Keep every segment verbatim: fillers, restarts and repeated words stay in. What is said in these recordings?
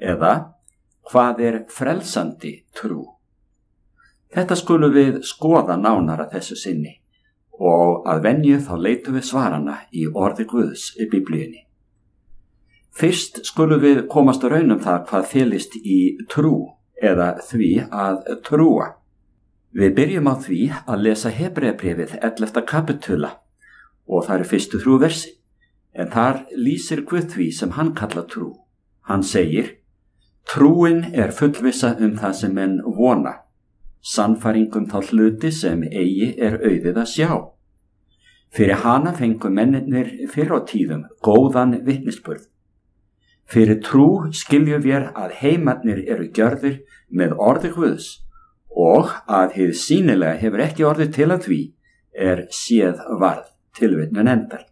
eða hvað er frelsandi trú? Þetta skulum við skoða nánar að þessu sinni og að venju þá leitum við svarana í orði Guðs í Biblíunni. Fyrst skulum við komast að raun um það hvað felist í trú eða því að trúa. Við byrjum á því að lesa Hebreabréfið ellefta kapitula og það eru fyrstu þrjú versi, en þar lýsir Guð því sem hann kallar trú. Hann segir: trúin er fullvissa um það sem menn vona, sannfæringum þá hluti sem eigi er auðið að sjá. Fyrir hana fengu mennirnir fyrr á tíðum góðan vitnisburð. Fyrir trú skiljum við að heimarnir eru gjörðir með orði Guðs og að hið sýnilega hefur ekki orðið til að því er séð varð, tilvitnun endar.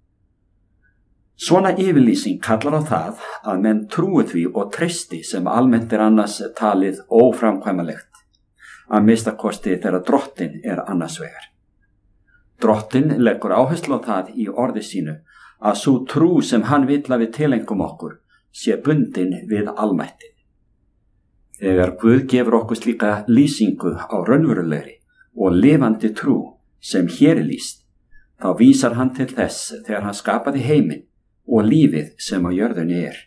Svona yfirlýsing kallar á það að menn trúi því og treysti sem almennt er annars talið óframkvæmanlegt, að minnstakosti þegar Drottinn er annars vegar. Drottinn leggur áherslu á það í orði sínu að sú trú sem hann vill að við tilengum okkur sé bundin við almættið. Þegar Guð gefur okkur slíka lýsingu á raunverulegri og lifandi trú sem hér er lýst, þá vísar hann til þess þegar hann skapaði heiminn og lífið sem á jörðunni er.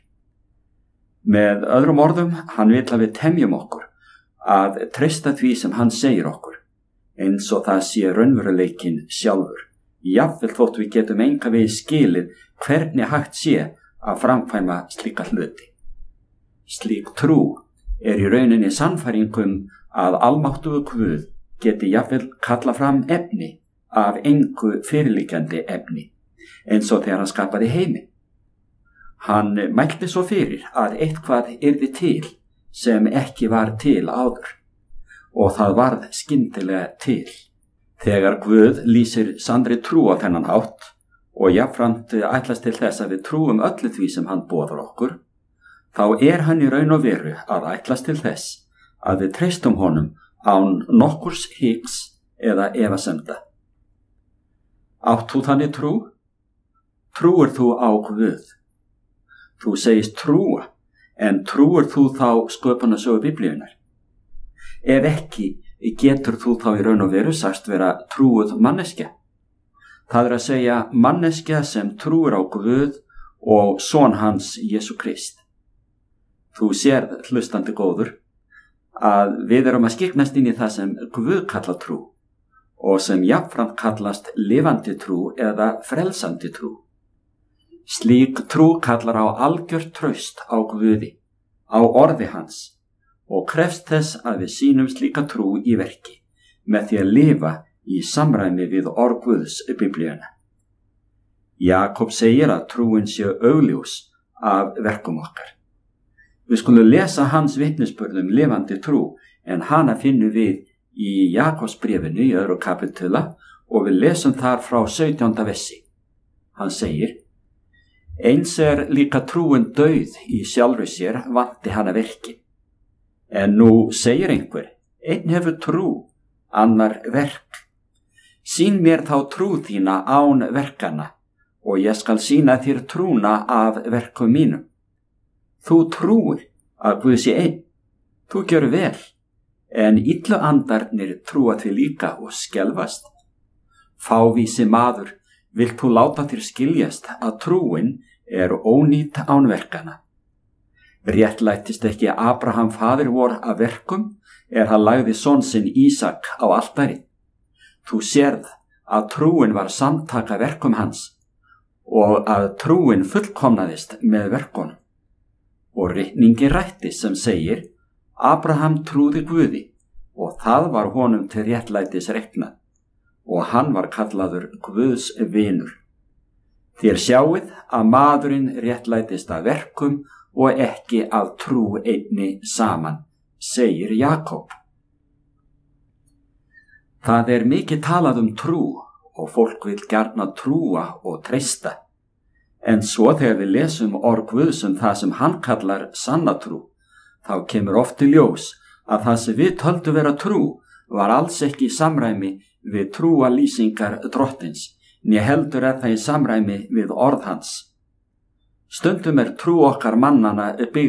Með öðrum orðum, hann vill að við temjum okkur að treysta því sem hann segir okkur, eins og það sé raunveruleikinn sjálfur, jafnvel þótt við getum enga við skilið hvernig hægt sé að framkvæma slíka hluti. Slík trú er í rauninni sannfæringum að almáttugur Guð geti jafnvel kalla fram efni af engu fyrirliggjandi efni, eins og þegar hann skapaði heiminn. Hann mælti svo fyrir að eitthvað yrði til sem ekki var til áður, og það varð skyndilega til. Þegar Guð lýsir sannri trú á þennan hátt og jafnframt ætlast til þess að við trúum öllu því sem hann boðar okkur, þá er hann í raun og veru að ætlast til þess að við treystum honum án nokkurs hiks eða efasemda. Átt þú þannig trú? Trúir þú á Guð? Þú segist trúa, en trúir þú þá sköpunarsögu Biblíunnar? Ef ekki, getur þú þá í raun og veru sagst vera trúuð manneskja? Það er að segja manneskja sem trúir á Guð og son hans Jesú Krist. Þú sérð, hlustandi góður, að við erum að skiknast inn í það sem Guð kallar trú og sem jafnframt kallast lifandi trú eða frelsandi trú. Slík trú kallar á algjört traust á Guði, á orði hans, og krefst þess að við sýnum slíka trú í verki með því að lifa í samræmi við orð Guðs Biblíuna. Jakob segir að trúin sé augljós af verkum okkar. Við skulum lesa hans vitnisburð um lifandi trú, en hana finnum við í Jakobsbréfinu í öðru kapitula og við lesum þar frá sautjánda versi. Hann segir: eins er líka trúin dauð í sjálfri sér vanti hana verki. En nú segir einhver: einn hefur trú, annar verk. Sýn mér þá trú þína án verkana, og ég skal sýna þér trúna af verkum mínum. Þú trúir að Guð sé einn, þú gjör vel, en illu andarnir trúa því líka og skelfast. Fávísi maður, vilt þú láta þér skiljast að trúin er ónýt án verkana? Réttlættist ekki Abraham faðir vor af verkum er hann lagði son sinn Ísak á altari. Þú sérð að trúin var samtaka verkum hans og að trúin fullkomnaðist með verkunum. Og ritningi rætti sem segir: Abraham trúði Guði og það var honum til réttlætis reiknað og hann var kallaður Guðs vinur. Þér sjáið að maðurinn réttlætist af verkum og ekki af trú einni saman, segir Jakob. Það er mikið talað um trú og fólk vil gjarna trúa og treysta. En svo þegar við lesum orð Guðs um það sem hann kallar sanna trú, þá kemur oft í ljós að það sem við töldum vera trú var alls ekki í samræmi við trúa lýsingar Drottins, né heldur er það í samræmi við orð hans. Stundum er trú okkar mannana byggð